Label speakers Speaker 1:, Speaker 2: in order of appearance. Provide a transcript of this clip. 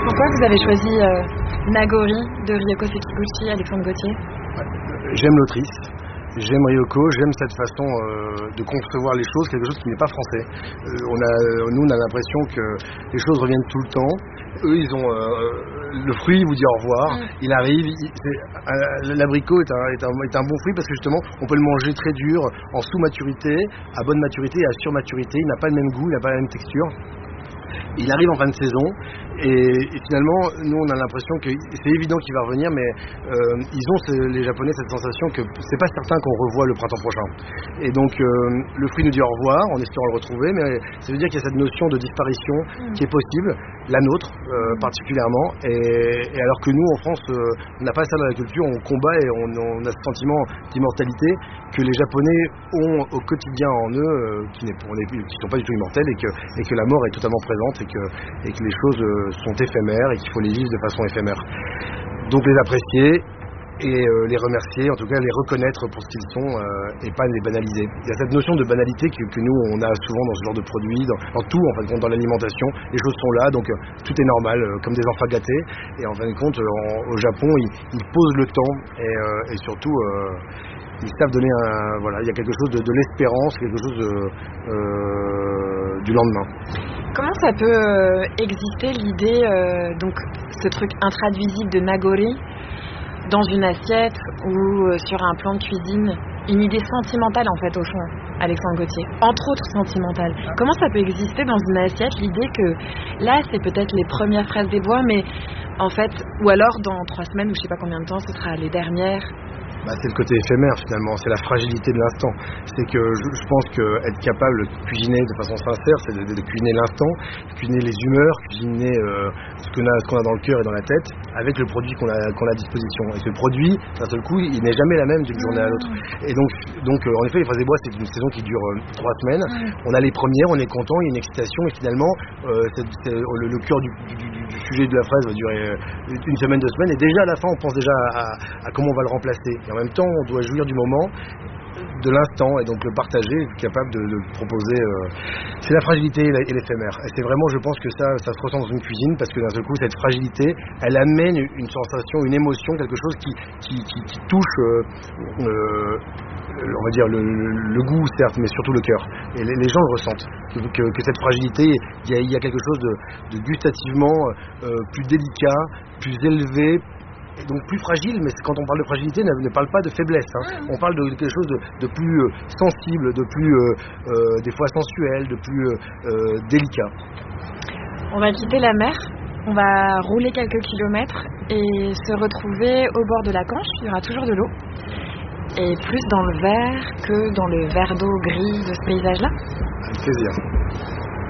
Speaker 1: Pourquoi vous avez choisi Nagori de Ryoko Sekiguchi, Alexandre Gauthier?
Speaker 2: J'aime l'autrice, j'aime Ryoko, j'aime cette façon de concevoir les choses, quelque chose qui n'est pas français. Nous, on a l'impression que les choses reviennent tout le temps. Eux, ils ont le fruit, vous dit au revoir, il arrive, l'abricot est un bon fruit parce que justement, on peut le manger très dur, en sous-maturité, à bonne maturité et à sur-maturité. Il n'a pas le même goût, il n'a pas la même texture. Il arrive en fin de saison et finalement nous on a l'impression que c'est évident qu'il va revenir, mais ils ont les Japonais cette sensation que c'est pas certain qu'on revoit le printemps prochain, et donc le fruit nous dit au revoir en espérant le retrouver, mais ça veut dire qu'il y a cette notion de disparition qui est possible, la nôtre particulièrement, et alors que nous en France on n'a pas ça dans la culture, on combat et on a ce sentiment d'immortalité que les Japonais ont au quotidien en eux, qui sont pas du tout immortels, et que la mort est totalement présente, et que les choses sont éphémères et qu'il faut les vivre de façon éphémère. Donc les apprécier et les remercier, en tout cas les reconnaître pour ce qu'ils sont, et pas les banaliser. Il y a cette notion de banalité que nous on a souvent dans ce genre de produits, dans tout en fin de compte, dans l'alimentation, les choses sont là, donc tout est normal, comme des enfants gâtés, et en fin de compte au Japon ils posent le temps, et surtout ils savent donner il y a quelque chose de l'espérance, quelque chose du lendemain.
Speaker 1: Comment ça peut exister l'idée, donc ce truc intraduisible de Nagori dans une assiette ou sur un plan de cuisine, une idée sentimentale en fait au fond, Alexandre Gauthier, entre autres sentimentale. Comment ça peut exister dans une assiette l'idée que là c'est peut-être les premières fraises des bois, mais en fait, ou alors dans 3 semaines ou je sais pas combien de temps ce sera les dernières?
Speaker 2: C'est le côté éphémère finalement, c'est la fragilité de l'instant. C'est que je pense qu'être capable de cuisiner de façon sincère, c'est de cuisiner l'instant, cuisiner les humeurs, cuisiner ce qu'on a dans le cœur et dans la tête, avec le produit qu'on a à disposition. Et ce produit, d'un seul coup, il n'est jamais la même d'une journée à l'autre. Et donc en effet, les fraises des bois, c'est une saison qui dure 3 semaines. On a les premières, on est content, il y a une excitation, et finalement, le cœur du sujet de la fraise va durer 1 semaine, 2 semaines, et déjà à la fin, on pense déjà à comment on va le remplacer. Et en même temps, on doit jouir du moment, de l'instant, et donc le partager, être capable de le proposer. C'est la fragilité et l'éphémère. Et c'est vraiment, je pense que ça se ressent dans une cuisine, parce que d'un seul coup, cette fragilité, elle amène une sensation, une émotion, quelque chose qui touche, on va dire, le goût, certes, mais surtout le cœur. Et les gens le ressentent. Que cette fragilité, il y a quelque chose de gustativement plus délicat, plus élevé, donc plus fragile, mais quand on parle de fragilité, ne parle pas de faiblesse, On parle de quelque chose de plus sensible, de plus des fois sensuel, de plus délicat.
Speaker 1: On va quitter la mer, on va rouler quelques kilomètres et se retrouver au bord de la Canche. Il y aura toujours de l'eau, et plus dans le vert que dans le verre d'eau gris de ce paysage-là.
Speaker 2: Avec plaisir.